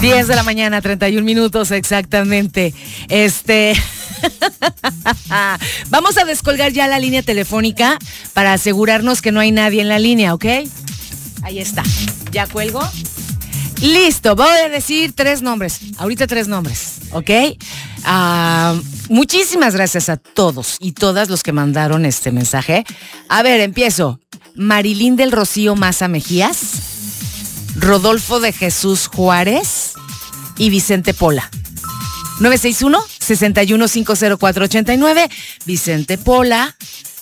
10 de la mañana, 31 minutos exactamente. Vamos a descolgar ya la línea telefónica para asegurarnos que no hay nadie en la línea, ¿ok? Ahí está. ¿Ya cuelgo? Listo, voy a decir 3 nombres. Ahorita 3 nombres, ¿ok? Muchísimas gracias a todos y todas los que mandaron este mensaje. A ver, empiezo. Marilyn del Rocío Maza Mejías, Rodolfo de Jesús Juárez y Vicente Pola. 961-6150489. Vicente Pola,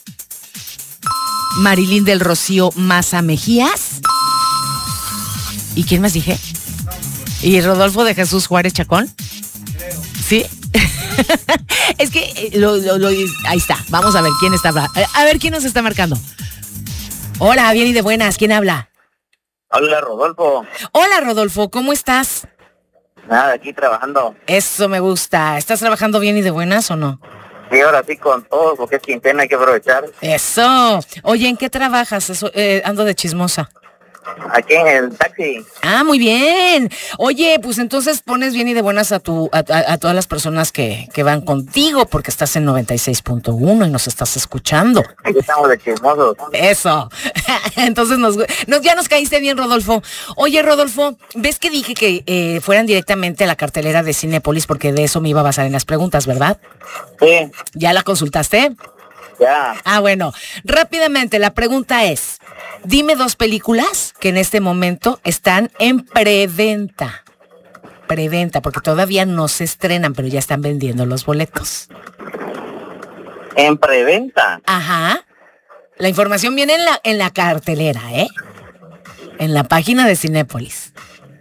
Marilyn del Rocío Maza Mejías. ¿Y quién más dije? ¿Y Rodolfo de Jesús Juárez Chacón? ¿Sí? Es que ahí está. Vamos a ver quién está. A ver quién nos está marcando. Hola, bien y de buenas. ¿Quién habla? Hola, Rodolfo. Hola, Rodolfo. ¿Cómo estás? Nada, aquí trabajando. Eso me gusta. ¿Estás trabajando bien y de buenas o no? Sí, ahora sí con todo, porque es quincena, hay que aprovechar. Eso. Oye, ¿en qué trabajas? Ando de chismosa. Aquí en el taxi. Ah, muy bien. Oye, pues entonces pones bien y de buenas a todas las personas que van contigo, porque estás en 96.1 y nos estás escuchando. Aquí estamos de chismosos. Eso. Entonces ya nos caíste bien, Rodolfo. Oye, Rodolfo, ¿ves que dije que fueran directamente a la cartelera de Cinépolis? Porque de eso me iba a basar en las preguntas, ¿verdad? Sí. ¿Ya la consultaste? Ya. Ah, bueno. Rápidamente, la pregunta es, dime 2 películas que en este momento están en preventa. Preventa, porque todavía no se estrenan, pero ya están vendiendo los boletos. ¿En preventa? Ajá. La información viene en la cartelera, ¿eh? En la página de Cinépolis.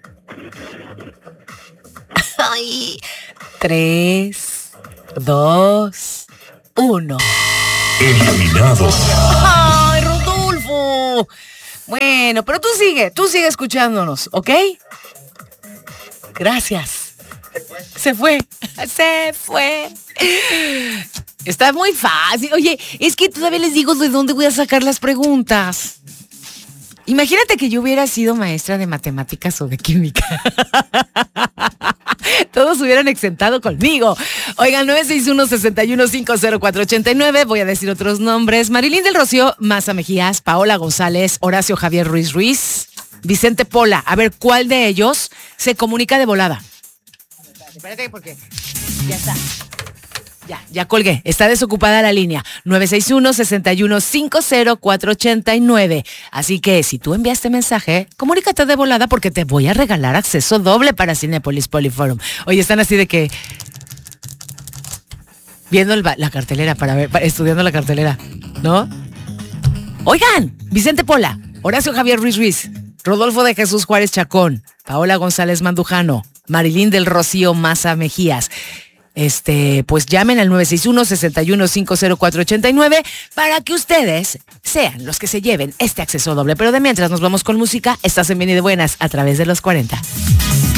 Ay, 3, 2, 1. Eliminado. ¡Ay, Rodolfo! Bueno, pero tú sigue escuchándonos, ¿ok? Gracias. Se fue. Está muy fácil. Oye, es que todavía les digo de dónde voy a sacar las preguntas. Imagínate que yo hubiera sido maestra de matemáticas o de química. Todos hubieran exentado conmigo. Oigan, 961-6150489. Voy a decir otros nombres. Marilyn del Rocío Maza Mejías, Paola González, Horacio Javier Ruiz, Vicente Pola. A ver, ¿cuál de ellos se comunica de volada? Espérate, porque ya está. Ya colgué. Está desocupada la línea. 961-6150489. Así que si tú enviaste mensaje, comunícate de volada porque te voy a regalar acceso doble para Cinépolis Poliforum. Oye, están así de que viendo la cartelera estudiando la cartelera, ¿no? Oigan, Vicente Pola, Horacio Javier Ruiz, Rodolfo de Jesús Juárez Chacón, Paola González Mandujano, Marilyn del Rocío Maza Mejías. Pues llamen al 961-6150489 para que ustedes sean los que se lleven este acceso doble. Pero de mientras nos vamos con música, estás en Bien y de Buenas a través de los 40.